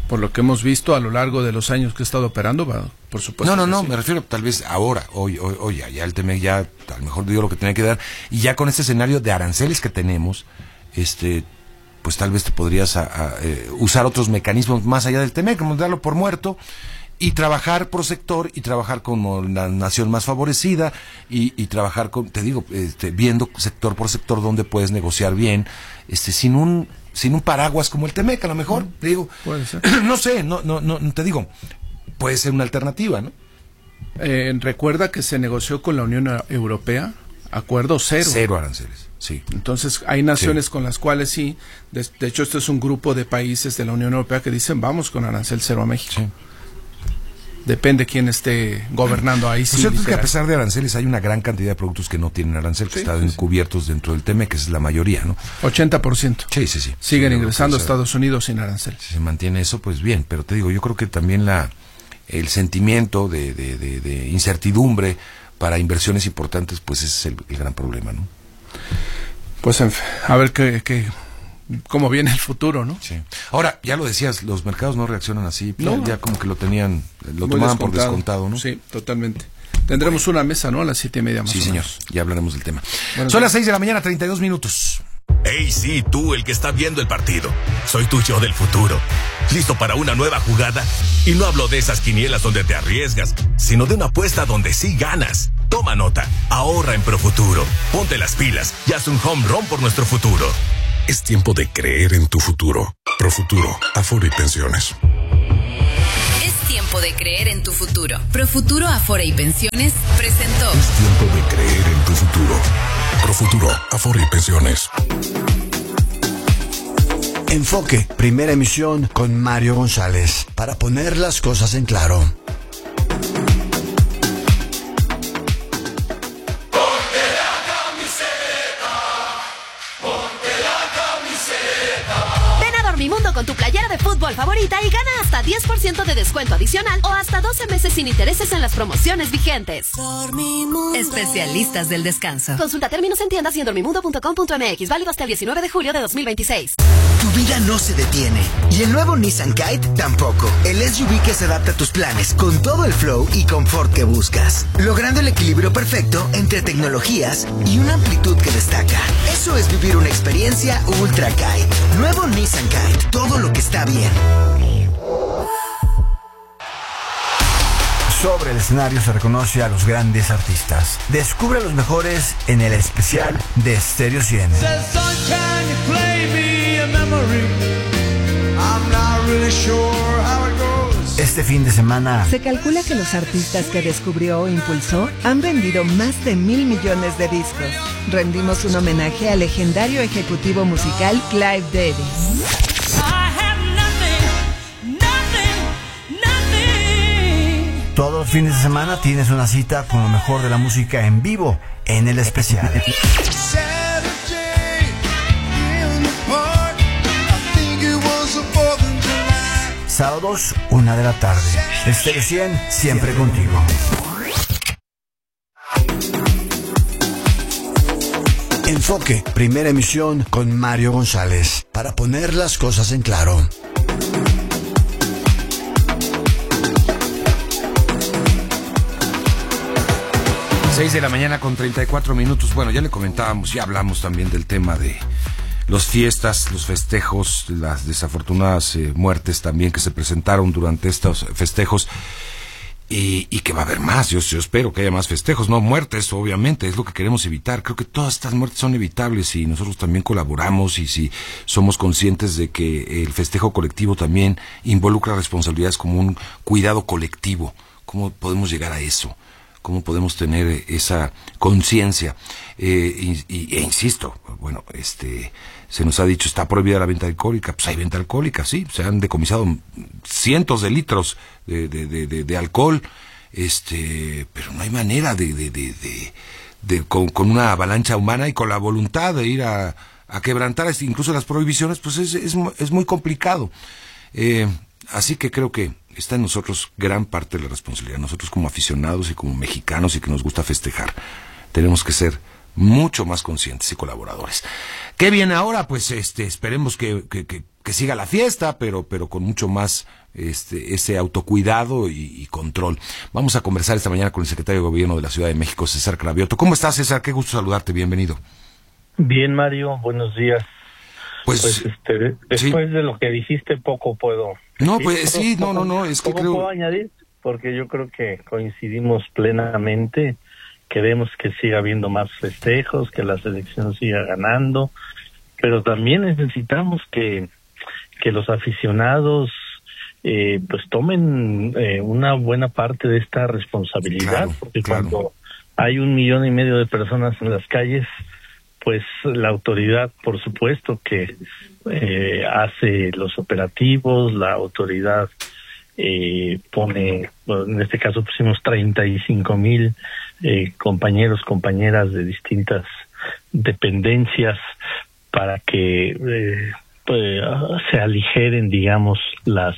Por lo que hemos visto a lo largo de los años que he estado operando, va, por supuesto. No, no, no, sí. me refiero tal vez ahora, hoy, hoy, hoy ya, ya el T M E C ya a lo mejor dio lo que tenía que dar, y ya con este escenario de aranceles que tenemos, este, pues tal vez te podrías a, a, eh, usar otros mecanismos más allá del T M E C, como darlo por muerto, y trabajar por sector, y trabajar como la nación más favorecida, y, y trabajar con, te digo, este, viendo sector por sector donde puedes negociar bien, este, sin un sin un paraguas como el T M E C, a lo mejor, te digo, puede ser. no sé, no, no, no, te digo, puede ser una alternativa, ¿no? Eh, recuerda que se negoció con la Unión Europea, acuerdo cero. Cero aranceles, sí. Entonces, hay naciones sí. con las cuales sí, de, de hecho, este es un grupo de países de la Unión Europea que dicen, vamos con arancel cero a México. Sí. Depende quién esté gobernando ahí. Lo sí, cierto es que a pesar de aranceles hay una gran cantidad de productos que no tienen arancel, que sí, están sí, cubiertos dentro del T M E C, que es la mayoría, ¿no? ochenta por ciento. Sí, sí, sí. Siguen sí, ingresando a sea, Estados Unidos sin arancel. Si se mantiene eso, pues bien, pero te digo, yo creo que también la el sentimiento de, de, de, de incertidumbre para inversiones importantes, pues ese es el, el gran problema, ¿no? Pues a ver qué... qué cómo viene el futuro, ¿no? Sí. Ahora, ya lo decías, los mercados no reaccionan así, no. ya, ya como que lo tenían, lo Muy tomaban descontado. por descontado, ¿no? Sí, totalmente. Tendremos bueno. una mesa, ¿no? A las siete y media más Sí, o señor, menos. ya hablaremos del tema. Bueno, Son sí. las seis de la mañana, treinta y dos minutos. Hey, sí, tú, el que está viendo el partido. Soy tu yo del futuro. ¿Listo para una nueva jugada? Y no hablo de esas quinielas donde te arriesgas, sino de una apuesta donde sí ganas. Toma nota, ahorra en Profuturo. Ponte las pilas y haz un home run por nuestro futuro. Es tiempo de creer en tu futuro. Profuturo, Afore y Pensiones. Es tiempo de creer en tu futuro. Profuturo, Afore y Pensiones presentó. Es tiempo de creer en tu futuro. Profuturo, Afore y Pensiones. Enfoque, primera emisión con Mario González, para poner las cosas en claro. Dormimundo con tu playera de fútbol favorita y gana hasta diez por ciento de descuento adicional o hasta doce meses sin intereses en las promociones vigentes. Dormimundo. Especialistas del descanso. Consulta términos en tiendas y en dormimundo punto com punto m x. Válido hasta el diecinueve de julio de dos mil veintiséis. Tu vida no se detiene y el nuevo Nissan Kite tampoco. El S U V que se adapta a tus planes con todo el flow y confort que buscas, logrando el equilibrio perfecto entre tecnologías y una amplitud que destaca. Eso es vivir una experiencia Ultra Kite. Nuevo Nissan Kite. Todo lo que está bien. Sobre el escenario se reconoce a los grandes artistas. Descubre a los mejores en el especial de Stereo cien. Este fin de semana se calcula que los artistas que descubrió o impulsó han vendido más de mil millones de discos. Rendimos un homenaje al legendario ejecutivo musical Clive Davis. Todos los fines de semana tienes una cita con lo mejor de la música en vivo en el especial. Sábados, una de la tarde. Stereo cien, siempre contigo. Enfoque, primera emisión con Mario González, para poner las cosas en claro. seis de la mañana con treinta y cuatro minutos. Bueno, ya le comentábamos, ya hablamos también del tema de las fiestas, los festejos, las desafortunadas eh, muertes también que se presentaron durante estos festejos. Y, y que va a haber más, yo, yo espero que haya más festejos, no muertes, obviamente, es lo que queremos evitar. Creo que todas estas muertes son evitables y nosotros también colaboramos, y si somos conscientes de que el festejo colectivo también involucra responsabilidades como un cuidado colectivo. ¿Cómo podemos llegar a eso? ¿Cómo podemos tener esa conciencia? Eh, y, y, e insisto, bueno, este, se nos ha dicho, está prohibida la venta alcohólica. Pues hay venta alcohólica, sí, se han decomisado cientos de litros de, de, de, de, de alcohol, este, pero no hay manera de, de, de, de, de con, con una avalancha humana y con la voluntad de ir a, a quebrantar incluso las prohibiciones, pues es, es, es muy complicado. Eh, así que creo que está en nosotros gran parte de la responsabilidad. Nosotros como aficionados y como mexicanos y que nos gusta festejar, tenemos que ser mucho más conscientes y colaboradores. ¿Qué viene ahora? Pues este, esperemos que, que, que que siga la fiesta, pero, pero con mucho más este, ese autocuidado y, y control. Vamos a conversar esta mañana con el secretario de Gobierno de la Ciudad de México, César Cravioto. ¿Cómo estás, César? Qué gusto saludarte, bienvenido. Bien, Mario, buenos días. Pues, pues este, después sí. de lo que dijiste, poco puedo. No, decir. pues sí, no, no, no, es que ¿Cómo creo... puedo añadir? Porque yo creo que coincidimos plenamente. Queremos que siga habiendo más festejos, que la selección siga ganando, pero también necesitamos que, que los aficionados eh, pues tomen eh, una buena parte de esta responsabilidad, claro, porque claro. Cuando hay un millón y medio de personas en las calles, pues la autoridad, por supuesto, que eh, hace los operativos, la autoridad eh, pone, bueno, en este caso pusimos treinta y cinco mil eh, compañeros, compañeras de distintas dependencias para que eh, pues, se aligeren, digamos, las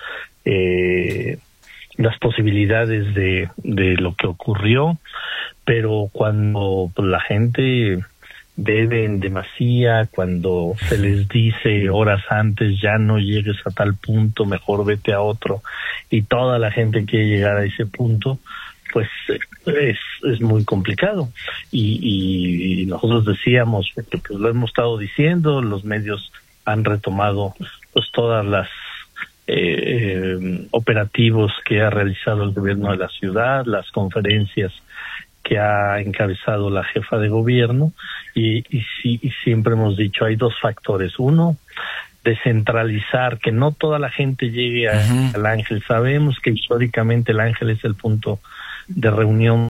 eh, las posibilidades de, de lo que ocurrió, pero cuando pues, la gente bebe en demasía, cuando se les dice horas antes ya no llegues a tal punto, mejor vete a otro, y toda la gente quiere llegar a ese punto, pues es, es muy complicado. Y, y nosotros decíamos, porque pues lo hemos estado diciendo, los medios han retomado pues todas las eh, eh, operativos que ha realizado el gobierno de la ciudad, las conferencias que ha encabezado la jefa de gobierno, y, y, sí, y siempre hemos dicho, hay dos factores. Uno, descentralizar, que no toda la gente llegue a, uh-huh. al Ángel. Sabemos que históricamente el Ángel es el punto de reunión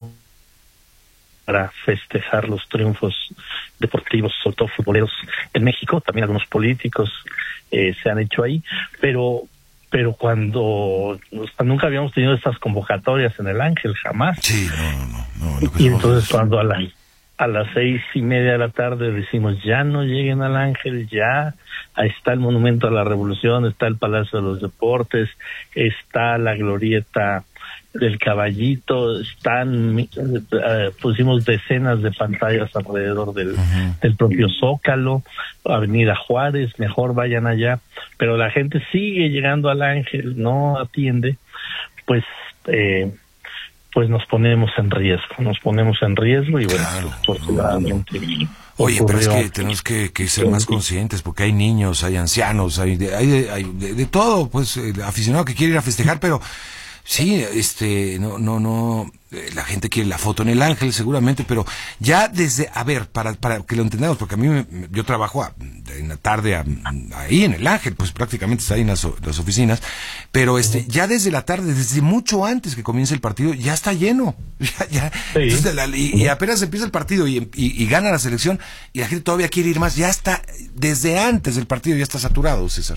para festejar los triunfos deportivos, sobre todo futboleros en México. También algunos políticos eh, se han hecho ahí, pero pero cuando nunca habíamos tenido estas convocatorias en el Ángel, jamás. Sí, no, no, no. no y entonces cuando a, la, a las seis y media de la tarde decimos, ya no lleguen al Ángel, ya ahí está el Monumento a la Revolución, está el Palacio de los Deportes, está la glorieta del Caballito, están, uh, pusimos decenas de pantallas alrededor del, uh-huh. del propio Zócalo, Avenida Juárez, mejor vayan allá, pero la gente sigue llegando al Ángel, no atiende, pues eh, pues nos ponemos en riesgo, nos ponemos en riesgo y bueno, claro, afortunadamente. No, no. Oye, pero es que tenemos que, que ser más conscientes, porque hay niños, hay ancianos, hay de, hay de, hay de, de todo, pues, el aficionado que quiere ir a festejar, pero sí, este, no, no, no, la gente quiere la foto en el Ángel seguramente, pero ya desde, a ver, para, para que lo entendamos, porque a mí, me, yo trabajo a, en la tarde a, ahí en el Ángel, pues prácticamente está ahí en las, las oficinas, pero este, ya desde la tarde, desde mucho antes que comience el partido, ya está lleno, ya, ya, sí. Entonces, la, y, y apenas empieza el partido y, y, y gana la selección, y la gente todavía quiere ir más, ya está, desde antes del partido ya está saturado, César.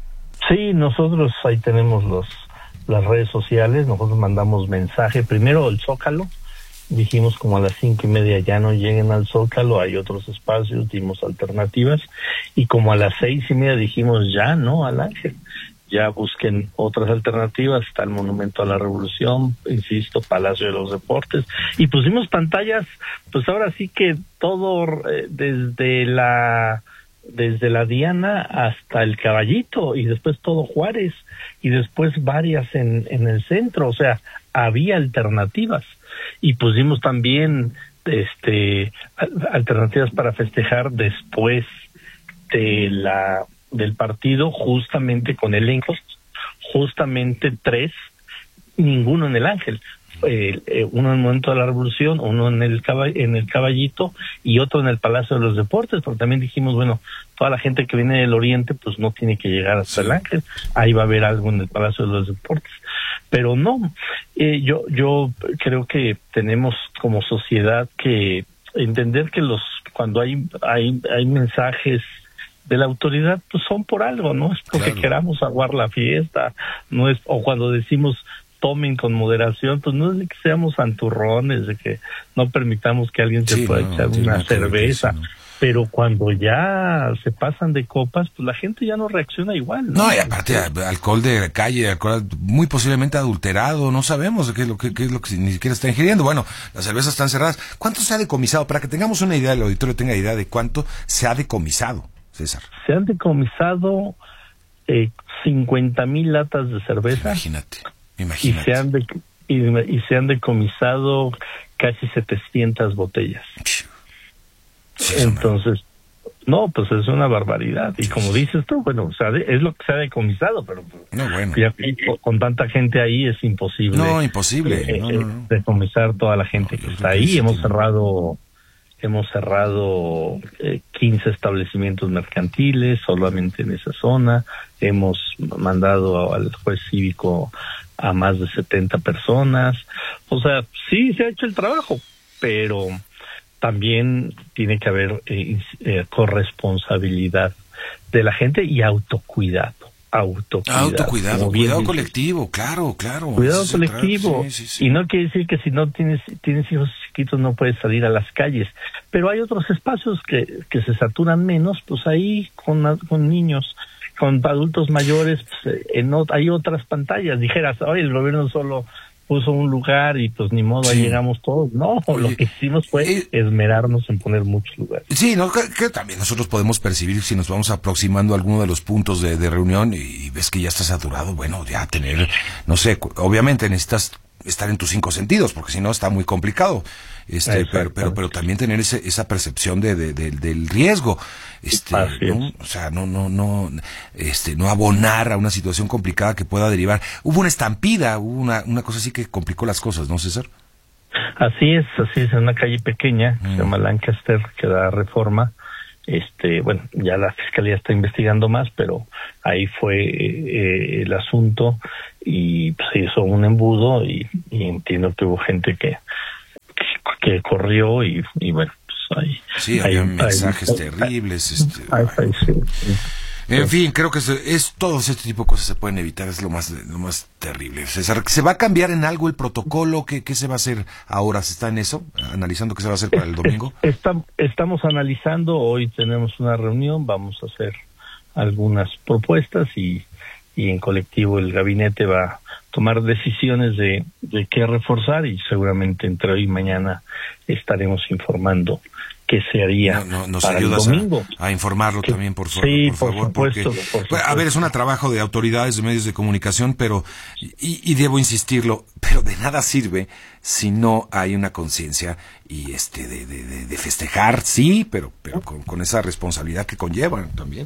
Sí, nosotros ahí tenemos los las redes sociales, nosotros mandamos mensaje, primero el Zócalo, dijimos como a las cinco y media ya no lleguen al Zócalo, hay otros espacios, dimos alternativas, y como a las seis y media dijimos ya no al Ángel, ya busquen otras alternativas, está el Monumento a la Revolución, insisto, Palacio de los Deportes, y pusimos pantallas, pues ahora sí que todo eh, desde la desde la Diana hasta el Caballito, y después todo Juárez, y después varias en, en el centro, o sea, había alternativas, y pusimos también este alternativas para festejar después de la del partido, justamente con elencos, justamente tres, ninguno en el Ángel. Eh, eh, uno en el Monumento de la Revolución, uno en el caball- en el Caballito y otro en el Palacio de los Deportes, porque también dijimos, bueno, toda la gente que viene del Oriente pues no tiene que llegar hasta el Ángel, ahí va a haber algo en el Palacio de los Deportes, pero no, eh, yo yo creo que tenemos como sociedad que entender que los cuando hay hay hay mensajes de la autoridad, pues son por algo, no es porque claro. queramos aguar la fiesta, no es, o cuando decimos tomen con moderación, pues no es de que seamos santurrones, de que no permitamos que alguien se sí, pueda no, echar una cerveza, no. Pero cuando ya se pasan de copas, pues la gente ya no reacciona igual. No, no y aparte alcohol de calle, alcohol muy posiblemente adulterado, no sabemos qué es lo que, qué es lo que ni siquiera está ingiriendo. Bueno, las cervezas están cerradas. ¿Cuánto se ha decomisado? Para que tengamos una idea, el auditorio tenga idea de cuánto se ha decomisado, César. Se han decomisado eh, cincuenta mil latas de cerveza. Imagínate, imagínate. Y se han, de, y, y se han decomisado casi setecientas botellas. Sí, Entonces, no, pues es una barbaridad. Y como dices tú, bueno, o sea, es lo que se ha decomisado, pero no, bueno. ya, con tanta gente ahí es imposible. No, imposible. Eh, no, no, no. Decomisar toda la gente no, que está ahí. Hemos cerrado, hemos cerrado eh, quince establecimientos mercantiles solamente en esa zona. Hemos mandado al juez cívico a más de setenta personas. O sea, sí se ha hecho el trabajo, pero también tiene que haber eh, eh, corresponsabilidad de la gente y autocuidado. Autocuidado. Autocuidado, cuidado colectivo, claro, claro. Cuidado colectivo. Sí, sí, sí. Y no quiere decir que si no tienes tienes hijos chiquitos no puedes salir a las calles. Pero hay otros espacios que, que se saturan menos, pues ahí con, con niños, con adultos mayores, pues, en, hay otras pantallas. Dijeras, oye, el gobierno solo puso un lugar y pues ni modo, sí. Ahí llegamos todos. No, Oye, lo que hicimos fue eh, esmerarnos en poner muchos lugares. Sí, no, que, que también nosotros podemos percibir si nos vamos aproximando a alguno de los puntos de, de reunión y, y ves que ya está saturado, bueno, ya tener, no sé, obviamente necesitas estar en tus cinco sentidos, porque si no está muy complicado. Este, pero, pero, pero también tener ese, esa percepción de, de, de del riesgo, este, ¿no? O sea, no, no, no, este, no abonar a una situación complicada que pueda derivar. Hubo una estampida, hubo una, una cosa así que complicó las cosas, ¿no, César? Así es, así es, en una calle pequeña, mm. se llama Lancaster, que da Reforma. Este, bueno, ya la fiscalía está investigando más, pero ahí fue eh, el asunto y pues, se hizo un embudo y, y entiendo que hubo gente que que corrió y, y bueno, pues ahí... Sí, hay, había mensajes hay, terribles. Este, hay, hay, sí, sí. En fin, creo que es, es todos este tipo de cosas se pueden evitar, es lo más lo más terrible. César, ¿se va a cambiar en algo el protocolo? ¿Qué, qué se va a hacer ahora? ¿Se está en eso? ¿Analizando qué se va a hacer para el domingo? Está, estamos analizando, hoy tenemos una reunión, vamos a hacer algunas propuestas y, y en colectivo el gabinete va a tomar decisiones de, de qué reforzar y seguramente entre hoy y mañana estaremos informando qué se haría no, no, nos para ayudas el domingo. A, a informarlo que, también, por, for, sí, por favor. Por supuesto, porque, por supuesto. A ver, es un trabajo de autoridades, de medios de comunicación, pero, y, y debo insistirlo, pero de nada sirve si no hay una conciencia y este de, de, de, de festejar, sí, pero, pero con, con esa responsabilidad que conllevan también.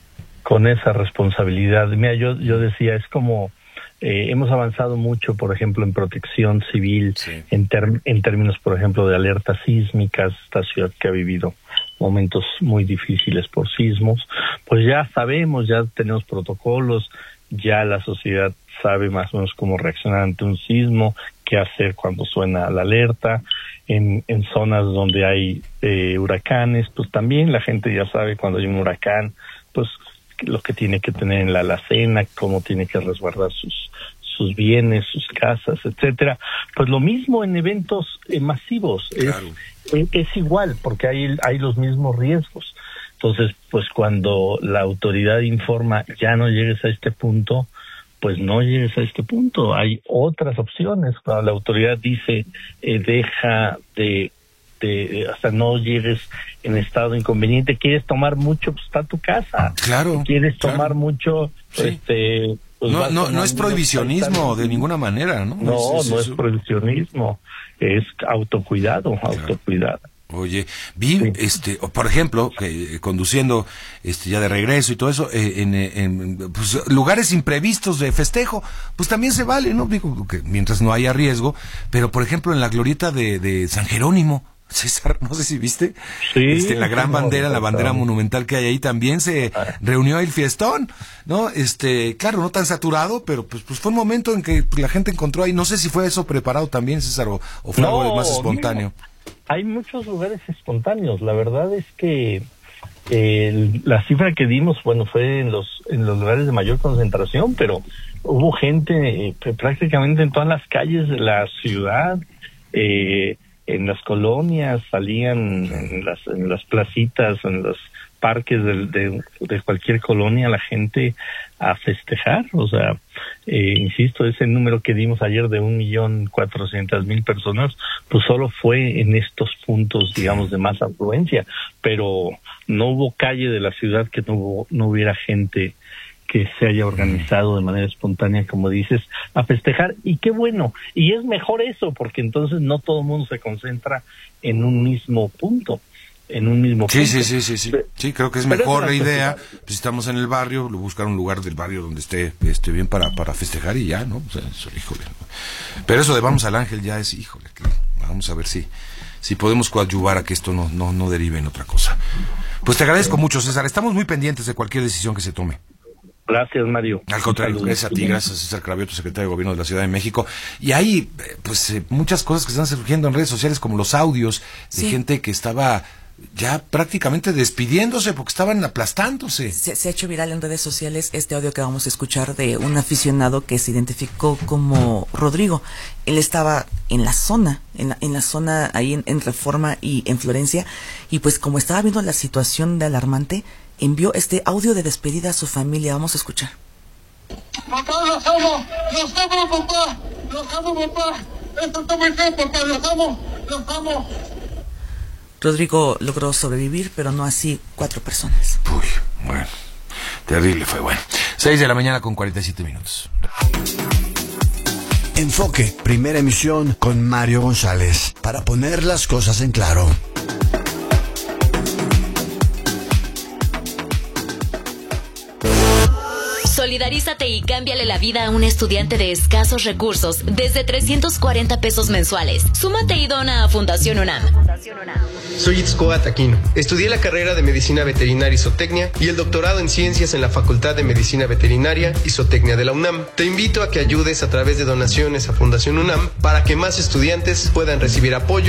Con esa responsabilidad. Mira, yo, yo decía, es como... Eh, hemos avanzado mucho, por ejemplo, en protección civil, sí. en, ter- en términos, por ejemplo, de alertas sísmicas, esta ciudad que ha vivido momentos muy difíciles por sismos, pues ya sabemos, ya tenemos protocolos, ya la sociedad sabe más o menos cómo reaccionar ante un sismo, qué hacer cuando suena la alerta. En, en zonas donde hay eh, huracanes, pues también la gente ya sabe cuando hay un huracán, pues lo que tiene que tener en la alacena, cómo tiene que resguardar sus sus bienes, sus casas, etcétera. Pues lo mismo en eventos eh, masivos, claro. es, es igual, porque hay hay los mismos riesgos. Entonces, pues cuando la autoridad informa, ya no llegues a este punto, pues no llegues a este punto. Hay otras opciones. Cuando la autoridad dice, eh, deja de De, hasta no llegues en estado inconveniente, quieres tomar mucho, pues está a tu casa. Claro. Quieres claro. tomar mucho, sí. este... Pues no, no, no es prohibicionismo de ninguna manera, ¿no? No, es, es, no es prohibicionismo, es autocuidado, claro. autocuidado. Oye, vi, sí. este, por ejemplo, que, conduciendo, este, ya de regreso y todo eso, eh, en, en pues, lugares imprevistos de festejo, pues también se vale, ¿no? Digo, que mientras no haya riesgo, pero por ejemplo en la glorieta de, de San Jerónimo, César, no sé si viste, sí, este, la gran bandera, la bandera monumental que hay ahí, también se reunió el fiestón, ¿no? Este, claro, no tan saturado, pero pues, pues fue un momento en que la gente encontró ahí, no sé si fue eso preparado también, César, o, o fue no, algo más espontáneo. No. Hay muchos lugares espontáneos, la verdad es que eh, la cifra que dimos, bueno, fue en los en los lugares de mayor concentración, pero hubo gente eh, prácticamente en todas las calles de la ciudad, eh, en las colonias, salían en las en las placitas, en los parques de, de, de cualquier colonia, la gente a festejar, o sea, eh, insisto, ese número que dimos ayer de un millón cuatrocientas mil personas, pues solo fue en estos puntos, digamos, de más afluencia, pero no hubo calle de la ciudad que no hubo, no hubiera gente que se haya organizado de manera espontánea, como dices, a festejar, y qué bueno, y es mejor eso, porque entonces no todo el mundo se concentra en un mismo punto, en un mismo sí, punto. Sí, sí, sí, sí, sí, creo que es mejor la idea, pues si estamos en el barrio, buscar un lugar del barrio donde esté, esté bien para, para festejar y ya, ¿no? O sea, eso, híjole. Pero eso de vamos al Ángel ya es, híjole, que vamos a ver si, si podemos coadyuvar a que esto no, no, no derive en otra cosa. Pues te agradezco mucho, César, estamos muy pendientes de cualquier decisión que se tome. Gracias, Mario. Al contrario, gracias a ti, gracias a César Cravioto, secretario de Gobierno de la Ciudad de México. Y hay, pues, eh, muchas cosas que están surgiendo en redes sociales, como los audios de sí. gente que estaba ya prácticamente despidiéndose porque estaban aplastándose. Se, se ha hecho viral en redes sociales este audio que vamos a escuchar de un aficionado que se identificó como Rodrigo. Él estaba en la zona, en la, en la zona ahí en, en Reforma y en Florencia, y pues como estaba viendo la situación de alarmante, envió este audio de despedida a su familia. Vamos a escuchar. Papá, los amo, los amo, papá, los amo, papá. Esto está muy feo, papá, los amo, los amo. Rodrigo logró sobrevivir, pero no así cuatro personas. Uy, bueno, terrible fue, bueno. Seis de la mañana con cuarenta y siete minutos. Enfoque, primera emisión con Mario González, para poner las cosas en claro. Solidarízate y cámbiale la vida a un estudiante de escasos recursos desde trescientos cuarenta pesos mensuales. Súmate y dona a Fundación UNAM. Soy Itzcoat Aquino. Estudié la carrera de Medicina Veterinaria y Zootecnia y el doctorado en Ciencias en la Facultad de Medicina Veterinaria y Zootecnia de la UNAM. Te invito a que ayudes a través de donaciones a Fundación UNAM para que más estudiantes puedan recibir apoyo